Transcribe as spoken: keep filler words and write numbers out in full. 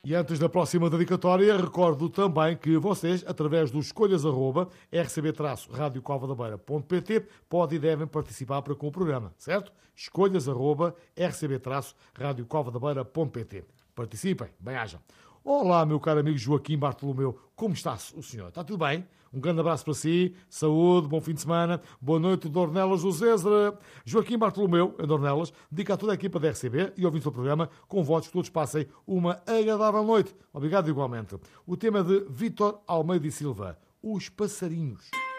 E antes da próxima dedicatória, recordo também que vocês, através do escolhas arroba r c b rádio cova da beira ponto p t, podem e devem participar para com o programa, certo? escolhas arroba r c b rádio cova da beira ponto p t. Participem, bem-ajam. Olá, meu caro amigo Joaquim Bartolomeu, como está o senhor? Está tudo bem? Um grande abraço para si, saúde, bom fim de semana, boa noite de Ornelas do César. Joaquim Bartolomeu, em Ornelas, dedica a toda a equipa da R C B e ouvintes do programa, com votos que todos passem uma agradável noite. Obrigado igualmente. O tema de Vítor Almeida e Silva, Os Passarinhos.